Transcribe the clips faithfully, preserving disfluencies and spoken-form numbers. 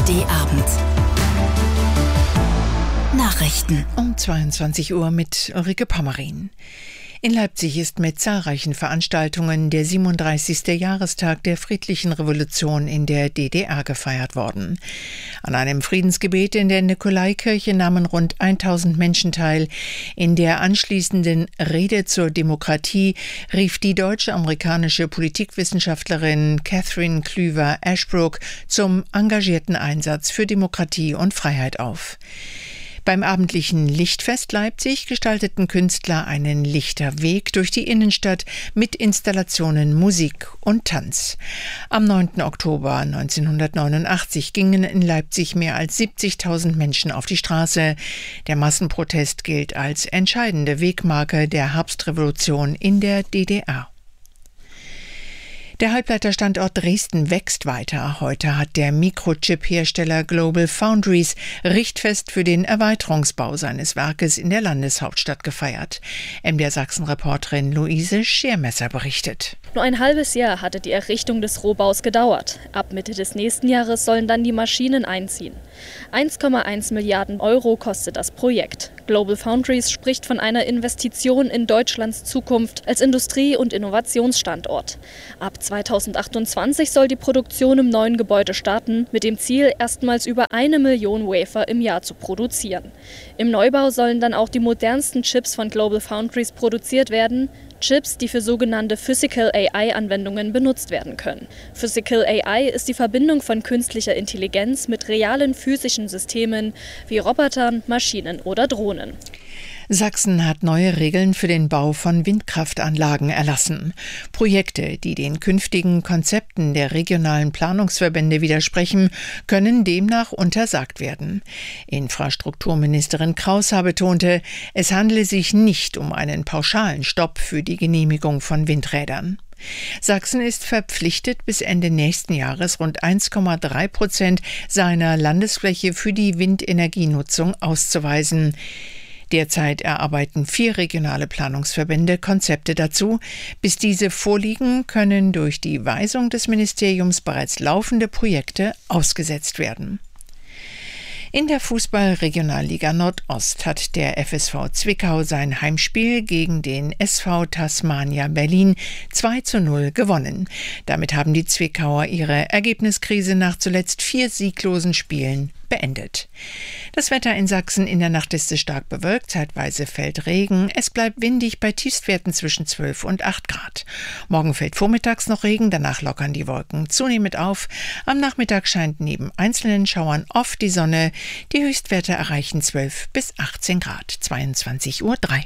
D-Abend. Nachrichten um zweiundzwanzig Uhr mit Ulrike Pommerin. In Leipzig ist mit zahlreichen Veranstaltungen der siebenunddreißigste Jahrestag der friedlichen Revolution in der D D R gefeiert worden. An einem Friedensgebet in der Nikolaikirche nahmen rund tausend Menschen teil. In der anschließenden Rede zur Demokratie rief die deutsch-amerikanische Politikwissenschaftlerin Catherine Klüver-Ashbrook zum engagierten Einsatz für Demokratie und Freiheit auf. Beim abendlichen Lichtfest Leipzig gestalteten Künstler einen Lichterweg durch die Innenstadt mit Installationen, Musik und Tanz. Am neunten Oktober neunzehnhundertneunundachtzig gingen in Leipzig mehr als siebzigtausend Menschen auf die Straße. Der Massenprotest gilt als entscheidende Wegmarke der Herbstrevolution in der D D R. Der Halbleiterstandort Dresden wächst weiter. Heute hat der Mikrochip-Hersteller Global Foundries Richtfest für den Erweiterungsbau seines Werkes in der Landeshauptstadt gefeiert. M D R Sachsen-Reporterin Luise Schermesser berichtet. Nur ein halbes Jahr hatte die Errichtung des Rohbaus gedauert. Ab Mitte des nächsten Jahres sollen dann die Maschinen einziehen. eins Komma eins Milliarden Euro kostet das Projekt. Global Foundries spricht von einer Investition in Deutschlands Zukunft als Industrie- und Innovationsstandort. Ab zweitausendachtundzwanzig soll die Produktion im neuen Gebäude starten, mit dem Ziel, erstmals über eine Million Wafer im Jahr zu produzieren. Im Neubau sollen dann auch die modernsten Chips von Global Foundries produziert werden. Chips, die für sogenannte Physical A I-Anwendungen benutzt werden können. Physical A I ist die Verbindung von künstlicher Intelligenz mit realen physischen Systemen wie Robotern, Maschinen oder Drohnen. Sachsen hat neue Regeln für den Bau von Windkraftanlagen erlassen. Projekte, die den künftigen Konzepten der regionalen Planungsverbände widersprechen, können demnach untersagt werden. Infrastrukturministerin Kraushaar betonte, es handele sich nicht um einen pauschalen Stopp für die Genehmigung von Windrädern. Sachsen ist verpflichtet, bis Ende nächsten Jahres rund eins Komma drei Prozent seiner Landesfläche für die Windenergienutzung auszuweisen. Derzeit erarbeiten vier regionale Planungsverbände Konzepte dazu. Bis diese vorliegen, können durch die Weisung des Ministeriums bereits laufende Projekte ausgesetzt werden. In der Fußball-Regionalliga Nordost hat der F S V Zwickau sein Heimspiel gegen den S V Tasmania Berlin zwei zu null gewonnen. Damit haben die Zwickauer ihre Ergebniskrise nach zuletzt vier sieglosen Spielen beendet. Das Wetter in Sachsen: in der Nacht ist es stark bewölkt, zeitweise fällt Regen. Es bleibt windig bei Tiefstwerten zwischen zwölf und acht Grad. Morgen fällt vormittags noch Regen, danach lockern die Wolken zunehmend auf. Am Nachmittag scheint neben einzelnen Schauern oft die Sonne. Die Höchstwerte erreichen zwölf bis achtzehn Grad. zweiundzwanzig Uhr drei.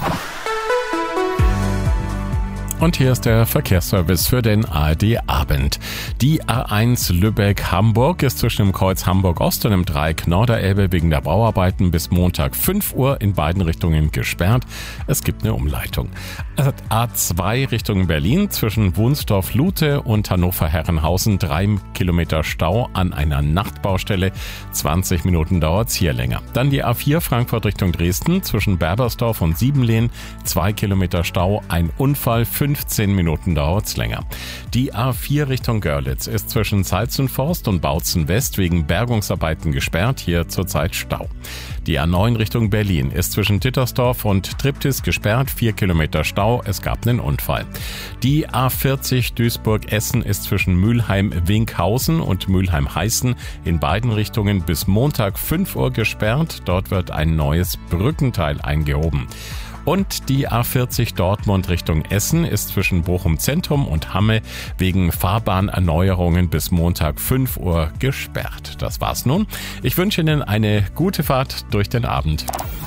Und hier ist der Verkehrsservice für den A R D-Abend. Die A eins Lübeck-Hamburg ist zwischen dem Kreuz Hamburg-Ost und dem Dreieck Norderelbe wegen der Bauarbeiten bis Montag fünf Uhr in beiden Richtungen gesperrt. Es gibt eine Umleitung. A zwei Richtung Berlin zwischen Wunsdorf-Lute und Hannover-Herrenhausen drei Kilometer Stau an einer Nachtbaustelle. zwanzig Minuten dauert es hier länger. Dann die A vier Frankfurt Richtung Dresden zwischen Berbersdorf und Siebenlehn. zwei Kilometer Stau, ein Unfall, fünfzehn Minuten dauert es länger. Die A vier Richtung Görlitz ist zwischen Salzenforst und Bautzen West wegen Bergungsarbeiten gesperrt, hier zurzeit Stau. Die A neun Richtung Berlin ist zwischen Dittersdorf und Triptis gesperrt, vier Kilometer Stau, es gab einen Unfall. Die A vierzig Duisburg-Essen ist zwischen Mülheim-Winkhausen und Mülheim-Heißen in beiden Richtungen bis Montag fünf Uhr gesperrt, dort wird ein neues Brückenteil eingehoben. Und die A vierzig Dortmund Richtung Essen ist zwischen Bochum Zentrum und Hamme wegen Fahrbahnerneuerungen bis Montag fünf Uhr gesperrt. Das war's nun. Ich wünsche Ihnen eine gute Fahrt durch den Abend.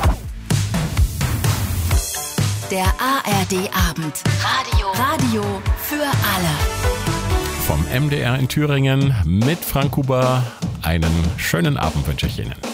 Der A R D-Abend. Radio. Radio für alle. Vom M D R in Thüringen mit Frank Huber. Einen schönen Abend wünsche ich Ihnen.